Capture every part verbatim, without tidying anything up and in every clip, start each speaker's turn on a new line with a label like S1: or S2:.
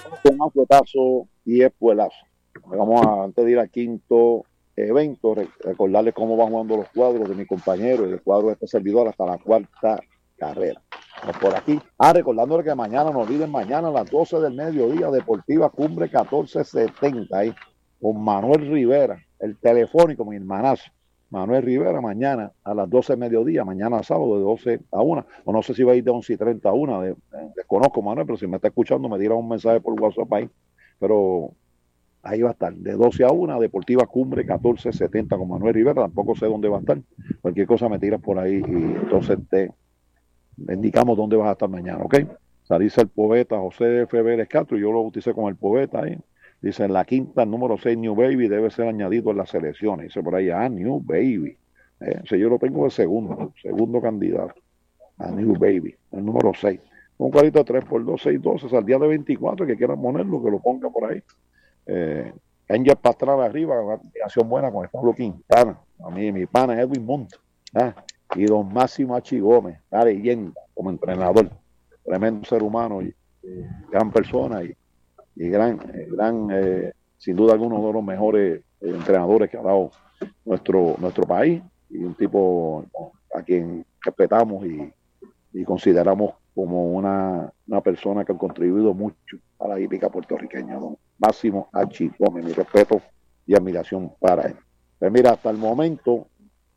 S1: Con afuetazo y espuelazo. Vamos a, antes de ir al quinto evento, recordarles cómo van jugando los cuadros de mi compañero y el cuadro de este servidor hasta la cuarta carrera. Vamos por aquí. Ah, recordándole que mañana, no olviden, mañana a las doce del mediodía, Deportiva Cumbre catorce setenta, ahí, con Manuel Rivera, el telefónico, mi hermanazo. Manuel Rivera, mañana a las doce del mediodía, mañana sábado de doce a una, o no sé si va a ir de once y treinta a una, de, de, desconozco, Manuel, pero si me está escuchando, me tira un mensaje por WhatsApp ahí, pero ahí va a estar, de doce a una, Deportiva Cumbre catorce setenta con Manuel Rivera, tampoco sé dónde va a estar, cualquier cosa me tiras por ahí y entonces te indicamos dónde vas a estar mañana, ¿ok? O sea, dice el poeta José F. Vélez Castro, yo lo bauticé con el poeta ahí. Dice, en la quinta, el número seis, New Baby, debe ser añadido en las selecciones. Dice por ahí, ah, New Baby. Eh, o sea, yo lo tengo de segundo, segundo candidato a New Baby, el número seis. Un cuadrito de tres por dos, seis, doce, o sea, el día de veinticuatro, que quieran ponerlo, que lo ponga por ahí. Eh, Angel Pastrana arriba, una combinación buena con el Pablo Quintana. A mí, mi pana Edwin Montt. ¿Ah? Y don Máximo H. Gómez, la leyenda como entrenador. Tremendo ser humano y, y gran persona y, y gran, gran eh, sin duda alguno uno de los mejores eh, entrenadores que ha dado nuestro, nuestro país y un tipo a quien respetamos y, y consideramos como una, una persona que ha contribuido mucho a la hípica puertorriqueña, don Máximo H. Gómez. Mi respeto y admiración para él. Pues mira, hasta el momento,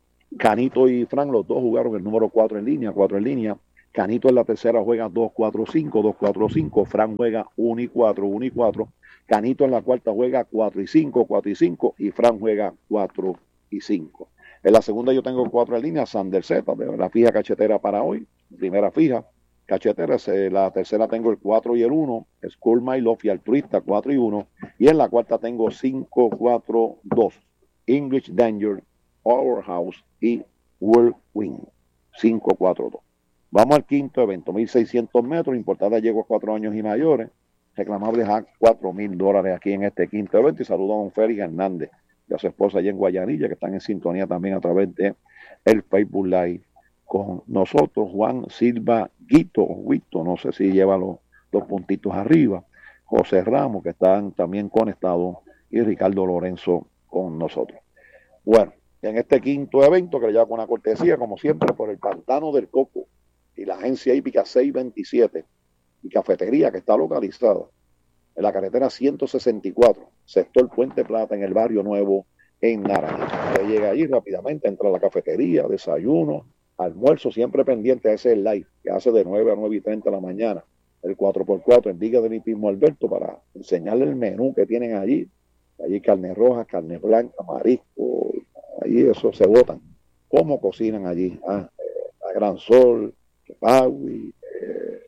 S1: Canito y Frank, los dos jugaron el número cuatro en línea, cuatro en línea. Canito en la tercera juega dos cuatro cinco, dos cuatro cinco. Frank juega uno y cuatro, uno y cuatro. Canito en la cuarta juega cuatro y cinco, cuatro y cinco. Y Frank juega cuatro y cinco. En la segunda yo tengo cuatro en línea, Sander Z, la fija cachetera para hoy. Primera fija, cachetera. La tercera tengo el cuatro y el uno. School My Love y Altruista, cuatro y uno. Y en la cuarta tengo cinco cuatro dos. English Danger, Powerhouse y Whirlwind, cinco cuatro dos. Vamos al quinto evento, mil seiscientos metros, importada llegó a cuatro años y mayores, reclamables a cuatro mil dólares aquí en este quinto evento. Y saludo a don Félix Hernández y a su esposa allá en Guayanilla, que están en sintonía también a través de el Facebook Live con nosotros. Juan Silva Guito, Guito, no sé si lleva los, los puntitos arriba, José Ramos, que están también conectados, y Ricardo Lorenzo con nosotros. Bueno, en este quinto evento, que le lleva con una cortesía, como siempre, por el Pantano del Coco y la agencia hípica seiscientos veintisiete y cafetería que está localizada en la carretera ciento sesenta y cuatro, sector Puente Plata, en el Barrio Nuevo, en Naranjito. Usted llega allí rápidamente, entra a la cafetería, desayuno, almuerzo, siempre pendiente a ese live que hace de nueve a nueve y treinta de la mañana, el cuatro por cuatro, en Diga del Hipismo Alberto, para enseñarle el menú que tienen allí. Allí carne roja, carne blanca, marisco, allí eso se botan. ¿Cómo cocinan allí? Ah, eh, a Gran Sol, Kepawi, eh,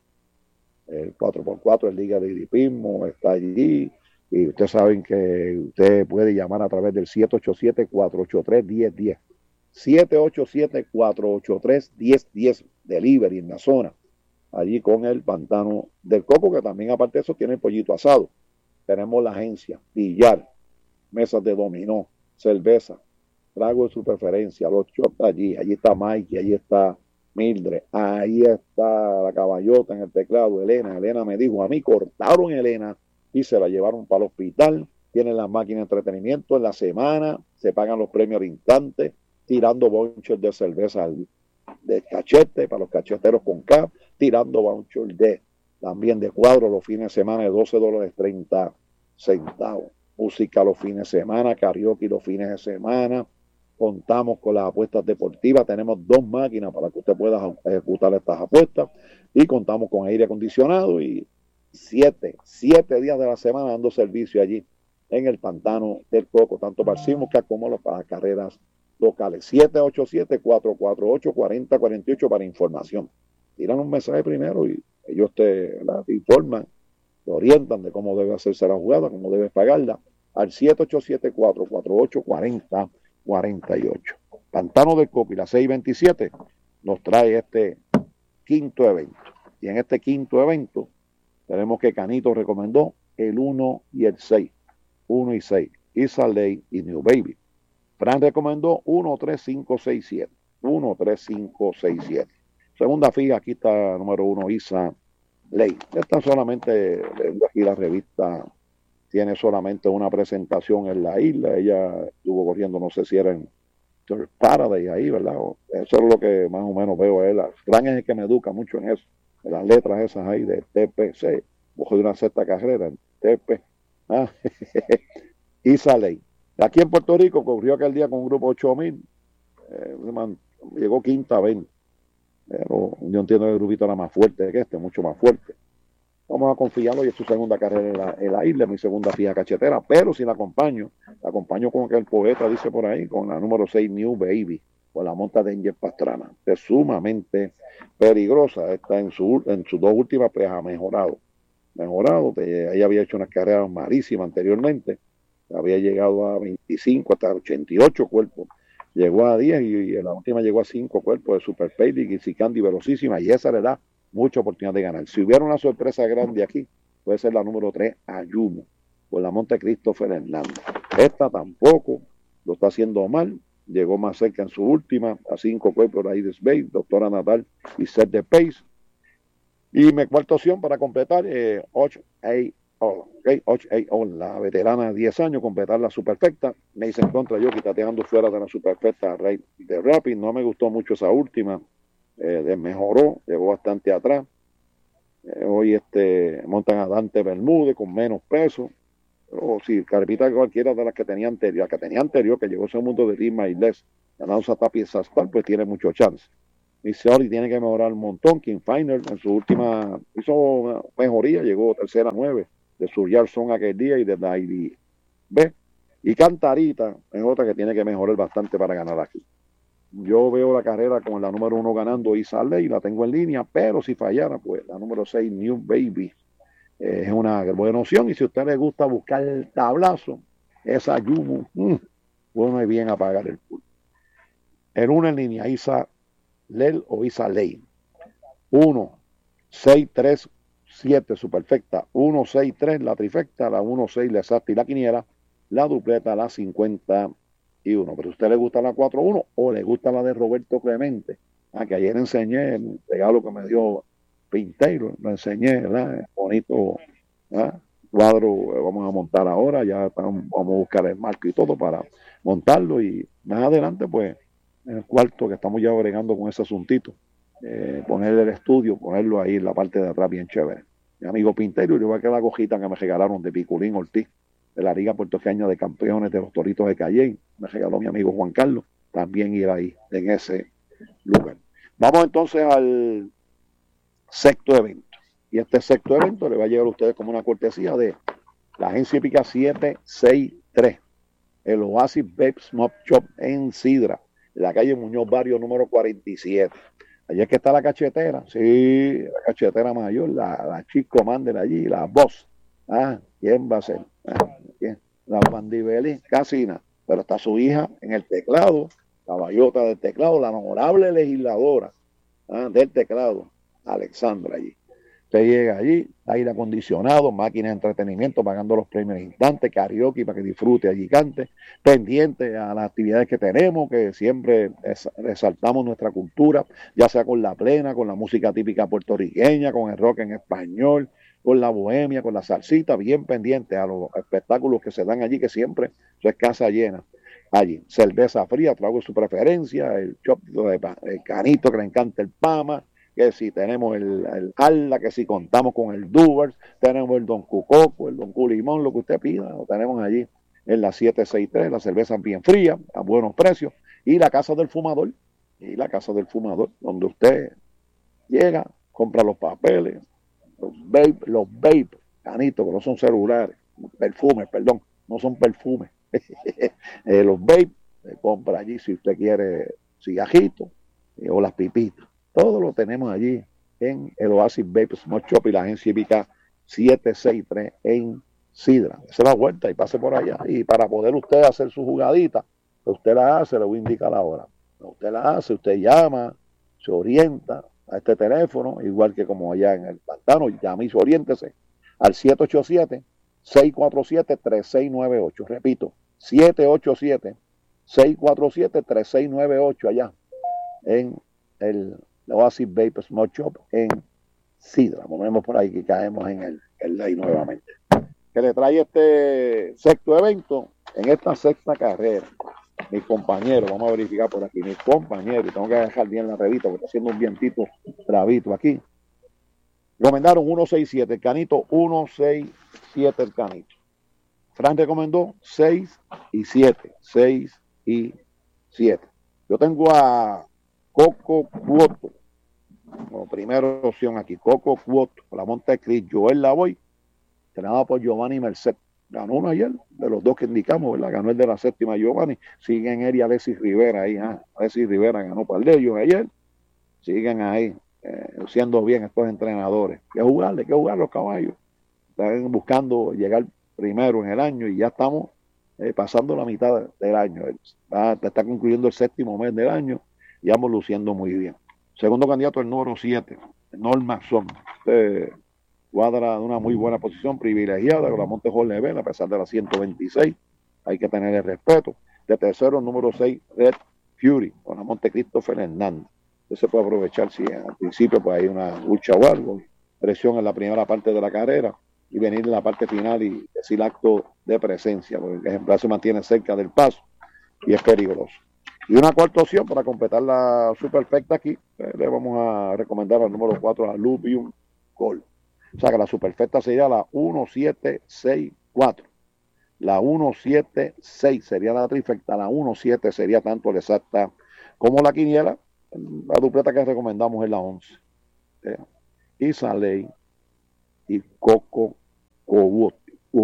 S1: el cuatro por cuatro, el Liga de Hipismo está allí. Y ustedes saben que usted puede llamar a través del siete ocho siete, cuatro ocho tres, uno cero uno cero. siete ocho siete, cuatro ocho tres, uno cero uno cero, delivery en la zona. Allí con el Pantano del Coco, que también aparte de eso tiene el pollito asado. Tenemos la agencia, billar, mesas de dominó, cerveza, trago de su preferencia, los shots allí, allí está Mikey, allí está Mildred, ahí está la caballota en el teclado, Elena, Elena me dijo, a mí cortaron Elena y se la llevaron para el hospital, tienen la máquina de entretenimiento en la semana, se pagan los premios al instante, tirando vouchers de cerveza de cachete para los cacheteros con K, tirando vouchers de también de cuadro los fines de semana de doce dólares treinta centavos. Música los fines de semana, karaoke los fines de semana. Contamos con las apuestas deportivas. Tenemos dos máquinas para que usted pueda ejecutar estas apuestas. Y contamos con aire acondicionado y siete, siete días de la semana dando servicio allí en el Pantano del Coco, tanto para el Simulcast como para carreras locales. siete ocho siete, cuatro cuatro ocho, cuatro cero cuatro ocho para información. Tiran un mensaje primero y ellos te, te informan, te orientan de cómo debe hacerse la jugada, cómo debes pagarla, al siete ocho siete, cuatro cuatro ocho, cuatro cero cuatro ocho. Pantano del Coco y la seiscientos veintisiete nos trae este quinto evento. Y en este quinto evento tenemos que Canito recomendó el uno y el seis. uno y seis. Isa Ley y New Baby. Fran recomendó uno, tres, cinco, seis, siete. uno, tres, cinco, seis, siete. Segunda fija, aquí está número uno, Isa Ley. Esta solamente, leyendo aquí la revista, tiene solamente una presentación en la isla. Ella estuvo corriendo, no sé si era en Paradise ahí, ¿verdad? O, eso es lo que más o menos veo. Él. Frank es el que me educa mucho en eso, en las letras esas ahí de T P C. Ojo de una sexta carrera, en T P. Ah, Isa Ley. Aquí en Puerto Rico corrió aquel día con un grupo ocho mil. Eh, llegó quinta veinte. Pero yo entiendo que el grupito era más fuerte que este, mucho más fuerte. Vamos a confiarlo y es su segunda carrera en la, en la isla, mi segunda fija cachetera, pero si la acompaño, la acompaño con que el poeta dice por ahí, con la número seis New Baby, con la monta de Angel Pastrana. Es sumamente peligrosa, está en, su, en sus dos últimas, pues ha mejorado. Mejorado, ella había hecho unas carreras malísimas anteriormente, había llegado a veinticinco hasta ochenta y ocho cuerpos, llegó a diez y, y en la última llegó a cinco cuerpos de Super Paydick y Sicandi velocísima, y esa le da mucha oportunidad de ganar. Si hubiera una sorpresa grande aquí, puede ser la número tres, Ayumo, por la monta Christopher Hernández. Esta tampoco lo está haciendo mal, llegó más cerca en su última, a cinco cuerpos de Aides Bay, Doctora Natal y Set de Pace. Y mi cuarta opción para completar, eh, ocho A O, okay, ocho A O, la veterana de diez años, completar la superfecta. Me hice en contra yo, quitateando fuera de la superfecta Rey de Rapid. No me gustó mucho esa última. Eh, mejoró, llegó bastante atrás. Eh, hoy este, montan a Dante Bermúdez con menos peso. O si carpita cualquiera de las que tenía anterior, la que tenía anterior, que llegó ese mundo de Lima y Les, ganando a Tapia Sastal, pues tiene mucho chance. Missouri tiene que mejorar un montón. King Final en su última hizo una mejoría, llegó tercera a nueve de su Son aquel día y de Daily B. Y Cantarita es otra que tiene que mejorar bastante para ganar aquí. Yo veo la carrera con la número uno ganando Isa Ley, la tengo en línea, pero si fallara, pues la número seis, New Baby, eh, es una buena opción. Y si a usted le gusta buscar el tablazo, esa Yumu, mmm, bueno y bien a pagar el pool. El uno en línea, Isa Lel o Isa Ley. uno, seis, tres, siete, su perfecta. uno, seis, tres, la trifecta. La uno, seis, la exacta y la quiniela. La dupleta, la cincuenta y uno. Pero si a usted le gusta la cuatro uno o le gusta la de Roberto Clemente, ah, que ayer enseñé el regalo que me dio Pinteiro, lo enseñé, ¿verdad? Bonito, ¿verdad? Cuadro, vamos a montar ahora, ya estamos, vamos a buscar el marco y todo para montarlo y más adelante, pues, en el cuarto que estamos ya bregando con ese asuntito, eh, poner el estudio, ponerlo ahí en la parte de atrás bien chévere. Mi amigo Pinteiro, igual que la cojita que me regalaron de Piculín Ortiz, de la Liga Puertorriqueña de Campeones de los Toritos de Calley, me regaló mi amigo Juan Carlos, también ir ahí, en ese lugar. Vamos entonces al sexto evento. Y este sexto evento le va a llegar a ustedes como una cortesía de la agencia hípica siete seis tres, el Oasis Babe Smoke Shop en Sidra, en la calle Muñoz Barrio número cuarenta y siete. Allí es que está la cachetera, sí, la cachetera mayor, la, la Chief Commander allí, la Boss. Ah, ¿quién va a ser? Ah, ¿quién? La Bandibeli Casina, pero está su hija en el teclado, la bayota del teclado, la honorable legisladora, ah, del teclado, Alexandra allí. Usted llega allí, aire acondicionado, máquinas de entretenimiento, pagando los premios instantes, karaoke para que disfrute allí, cante, pendiente a las actividades que tenemos, que siempre resaltamos nuestra cultura, ya sea con la plena, con la música típica puertorriqueña, con el rock en español, con la bohemia, con la salsita, bien pendiente a los espectáculos que se dan allí, que siempre eso es casa llena. Allí, cerveza fría, trago de su preferencia, el chop de el canito que le encanta el Pama, que si tenemos el, el Arla, que si contamos con el Duvers, tenemos el Don Cucoco, el Don Culimón, lo que usted pida, lo tenemos allí en la siete seis tres, la cerveza bien fría, a buenos precios, y la Casa del Fumador, y la Casa del Fumador, donde usted llega, compra los papeles, los vape, los vape, canitos, que no son celulares, perfumes, perdón, no son perfumes, eh, los vape, eh, compra allí si usted quiere cigajito eh, o las pipitas. Todo lo tenemos allí en el Oasis Vape Smoke Shop y la agencia hípica siete seis tres en Sidra. Esa es la vuelta y pase por allá. Y para poder usted hacer su jugadita, pues usted la hace, le voy a indicar la hora. Usted la hace, usted llama, se orienta a este teléfono, igual que como allá en el pantano, llame y se oriéntese al siete ocho siete, seis cuatro siete, tres seis nueve ocho. Repito, siete ocho siete, seis cuatro siete, tres seis nueve ocho allá en el Oasis Vape Smoke Shop en Sidra. Ponemos por ahí que caemos en el, el ley nuevamente. Que le trae este sexto evento en esta sexta carrera. Mis compañeros, vamos a verificar por aquí, mis compañeros, y tengo que dejar bien la revista porque está haciendo un vientito bravito aquí. Recomendaron uno seis siete, el Canito uno seis siete el Canito. Fran recomendó seis y siete, seis y siete. Yo tengo a Coco Cuoto como primera opción aquí. Coco Cuoto, la Montecristo, Joel Lavoy, entrenado por Giovanni Merced. Ganó uno ayer, de los dos que indicamos, ¿verdad? Ganó el de la séptima Giovanni. Siguen él y Alexis Rivera ahí. ¿eh? Alexis Rivera ganó par de ellos ayer. Siguen ahí, eh, siendo bien estos entrenadores. Hay que jugarle, hay que jugar los caballos. Están buscando llegar primero en el año y ya estamos eh, pasando la mitad del año. Está, está concluyendo el séptimo mes del año y vamos luciendo muy bien. Segundo candidato, el número siete, Norma Son. Este cuadra de una muy buena posición, privilegiada con la Monte Jorge Bell, a pesar de la ciento veintiséis. Hay que tener el respeto. De tercero, el número seis, Red Fury, con la Monte Christopher Hernández. Usted se puede aprovechar si al principio pues, hay una lucha o algo, presión en la primera parte de la carrera y venir en la parte final y decir acto de presencia, porque el ejemplar se mantiene cerca del paso y es peligroso. Y una cuarta opción para completar la superfecta aquí, eh, le vamos a recomendar al número cuatro a Lupium Gold. O sea que la superfecta sería la uno siete seis cuatro. La uno siete seis sería la trifecta, la uno siete sería tanto la exacta como la quiniela. La dupleta que recomendamos es la once. Eh, Isaley y Coco Couto.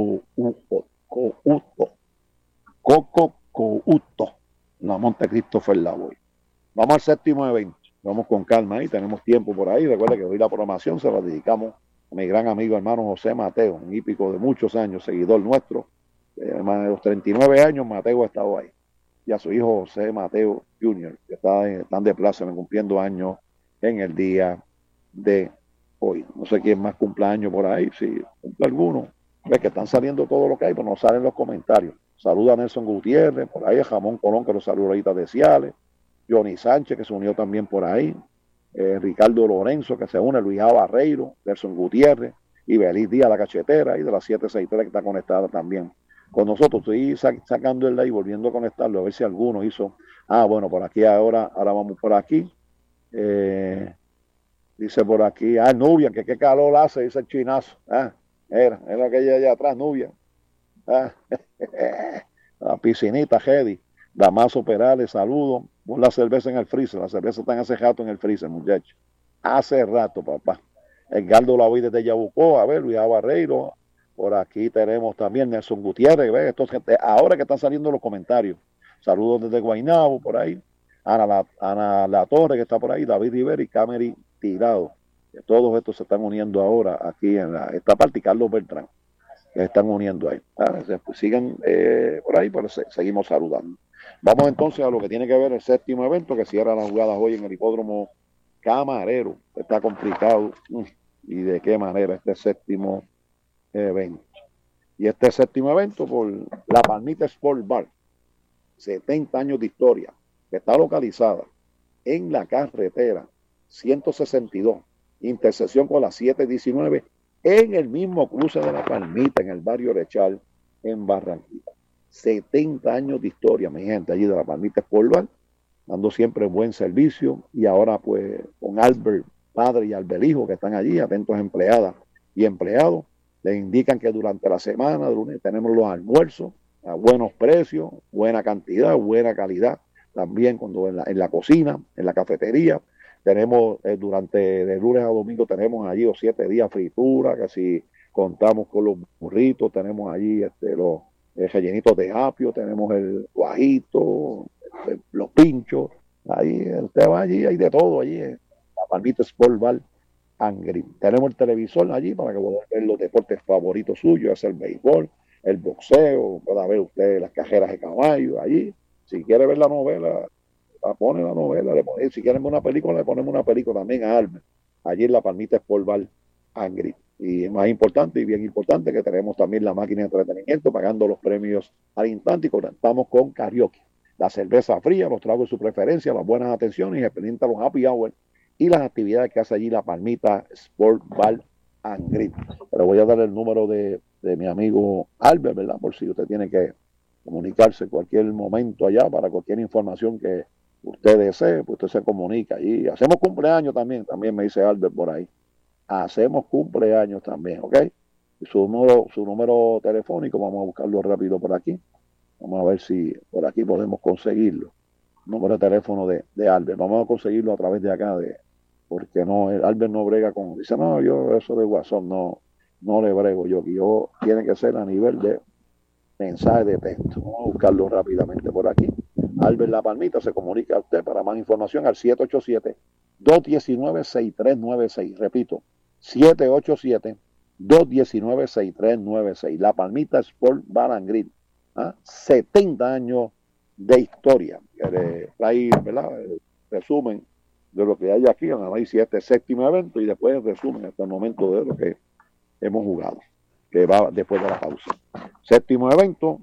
S1: Coco Couto. La Monte Christopher Lavoy. Vamos al séptimo evento. Vamos con calma ahí, tenemos tiempo por ahí. Recuerda que hoy la programación se la dedicamos a mi gran amigo hermano José Mateo, un hípico de muchos años, seguidor nuestro. Eh, más de los treinta y nueve años, Mateo ha estado ahí. Y a su hijo José Mateo junior, que está, están de plaza, cumpliendo años en el día de hoy. No sé quién más cumpleaños por ahí, si cumple alguno. Ves que están saliendo todo lo que hay, pero no salen los comentarios. Saluda a Nelson Gutiérrez, por ahí a Jamón Colón, que lo saluda ahorita de Ciales. Johnny Sánchez, que se unió también por ahí. Eh, Ricardo Lorenzo, que se une, Luis A. Barreiro, Nelson Gutiérrez, y Belis Díaz, la cachetera, y de la siete sesenta y tres que está conectada también con nosotros. Estoy sac sacando el like y volviendo a conectarlo, a ver si alguno hizo. Ah, bueno, por aquí ahora, ahora vamos por aquí. Eh, dice por aquí, ah, Nubia, que qué calor hace, dice el chinazo. Ah, era, era aquella allá atrás, Nubia. Ah, la piscinita, Hedy. Damaso Perales, saludos. Pon la cerveza en el freezer. La cerveza está hace rato en el freezer, muchachos. Hace rato, papá. Edgardo Lavoy desde Yabucoa, a ver, Luis A. Barreiro. Por aquí tenemos también Nelson Gutiérrez. ¿Ves? Esto, ahora que están saliendo los comentarios. Saludos desde Guaynabo, por ahí. Ana La, Ana La Torre, que está por ahí. David Rivera y Camery Tirado. Que todos estos se están uniendo ahora aquí en la, esta parte. Y Carlos Beltrán, que se están uniendo ahí. Ah, pues sigan eh, por ahí, pero se, seguimos saludando. Vamos entonces a lo que tiene que ver el séptimo evento, que cierra las jugadas hoy en el hipódromo Camarero. Está complicado. Y de qué manera este séptimo evento. Y este séptimo evento por la Palmita Sport Bar, setenta años de historia, que está localizada en la carretera ciento sesenta y dos, intersección con la setecientos diecinueve, en el mismo cruce de la Palmita, en el barrio Lechal, en Barranquilla. setenta años de historia, mi gente, allí de la Palmita Sport Bar, dando siempre buen servicio, y ahora pues con Albert padre y Albert hijo que están allí, atentos empleadas y empleados, les indican que durante la semana, lunes, tenemos los almuerzos a buenos precios, buena cantidad, buena calidad, también cuando en la, en la cocina, en la cafetería, tenemos eh, durante de lunes a domingo tenemos allí los siete días fritura, que si contamos con los burritos, tenemos allí este, los eh, rellenitos de apio, tenemos el guajito, el, los pinchos, ahí usted va allí, hay de todo allí, eh, la Palmita Sport Bar Angry. Tenemos el televisor allí para que pueda ver los deportes favoritos suyos, es el béisbol, el boxeo, pueda ver usted las cajeras de caballo allí. Si quiere ver la novela, la pone la novela, le pone, si quieren ver una película, le ponemos una película también a Albert, allí en la Palmita Sport Bar Angry. Y más importante y bien importante que tenemos también la máquina de entretenimiento pagando los premios al instante y contamos con karaoke, la cerveza fría, los tragos de su preferencia, las buenas atenciones y el pendiente a los happy hour y las actividades que hace allí la Palmita Sport Bar and Grill. Le voy a dar el número de, de mi amigo Albert, ¿verdad? Por si usted tiene que comunicarse en cualquier momento allá para cualquier información que usted desee, pues usted se comunica. Y hacemos cumpleaños también, también me dice Albert por ahí. Hacemos cumpleaños también, ¿ok? Y su número, su número telefónico, vamos a buscarlo rápido por aquí. Vamos a ver si por aquí podemos conseguirlo. Número de teléfono de, de Albert. Vamos a conseguirlo a través de acá, de, porque no, el Albert no brega con, dice, no, yo eso de WhatsApp no, no le brego yo, que yo tiene que ser a nivel de mensaje de texto. Vamos a buscarlo rápidamente por aquí. Albert La Palmita se comunica a usted para más información al siete ocho siete, dos uno nueve, seis tres nueve seis. Repito, siete ocho siete, dos uno nueve, seis tres nueve seis. La Palmita Sport Bar and Grill. ¿Ah? setenta años de historia. Trae, ¿verdad? El resumen de lo que hay aquí, en análisis este séptimo evento y después el resumen hasta el momento de lo que hemos jugado, que va después de la pausa. Séptimo evento,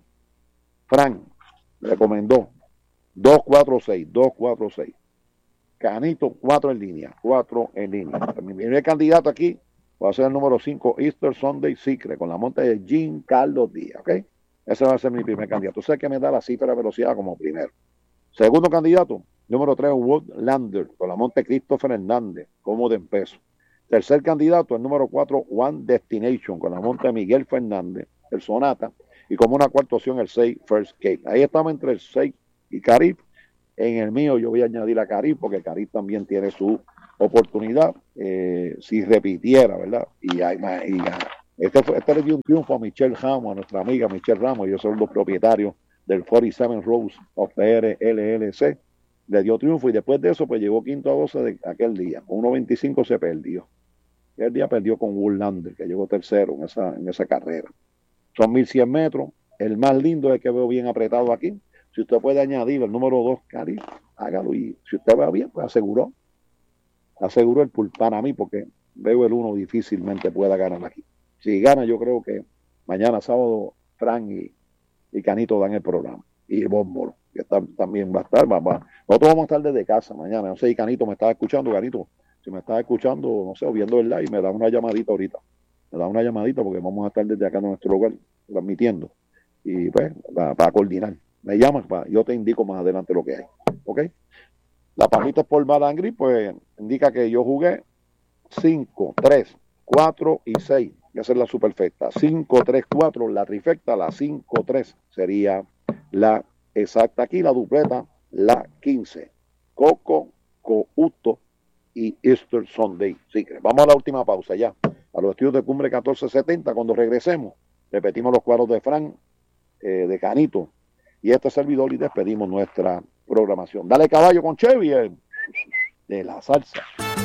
S1: Frank recomendó dos cuatro seis, dos cuatro seis. Canito, cuatro en línea, cuatro en línea. Mi primer candidato aquí va a ser el número cinco, Easter Sunday Secret, con la monta de Jean Carlos Díaz, ¿ok? Ese va a ser mi primer candidato. Sé que me da la cifra de velocidad como primero. Segundo candidato, número tres, Woodlander, con la monta de Christopher Hernández, como de peso. Tercer candidato, el número cuatro, One Destination, con la monta de Miguel Fernández, el Sonata, y como una cuarta opción, el seis, First Gate. Ahí estamos entre el seis y Carib. En el mío yo voy a añadir a Carib, porque Carib también tiene su oportunidad, eh, si repitiera, ¿verdad? Y, hay más, y ya. Este, fue, este le dio un triunfo a Michelle Ramos, a nuestra amiga Michelle Ramos. Ellos son los propietarios del cuarenta y siete Rose of P R L L C. Le dio triunfo y después de eso, pues llegó quinto a doce de aquel día. Con uno veinticinco se perdió. Y el día perdió con Woodlander, que llegó tercero en esa, en esa carrera. Son mil cien metros. El más lindo es el que veo bien apretado aquí. Si usted puede añadir el número dos, Cari, hágalo. Y si usted va bien, pues aseguró. Aseguró el pool para mí, porque veo el uno difícilmente pueda ganar aquí. Si gana, yo creo que mañana sábado Frank y, y Canito dan el programa. Y Bombolo, que está, también va a estar. Va, va. Nosotros vamos a estar desde casa mañana. No sé si Canito me estaba escuchando. Canito, si me estás escuchando, no sé, o viendo el live, me da una llamadita ahorita. Me da una llamadita porque vamos a estar desde acá en nuestro lugar transmitiendo. Y pues, para, para coordinar. Me llaman, para, yo te indico más adelante lo que hay. ¿Ok? La Palmita Sport Bar and Grill, pues, indica que yo jugué cinco, tres, cuatro y seis. Esa es la superfecta. cinco, tres, cuatro, la trifecta, la cinco, tres sería la exacta. Aquí la dupleta, la quince. Coco, Couto y Easter Sunday Secret. Vamos a la última pausa ya. A los estudios de Cumbre catorce setenta, cuando regresemos, repetimos los cuadros de Frank, eh, de Canito y este servidor y despedimos nuestra programación. Dale caballo con Chevy, eh, de la salsa.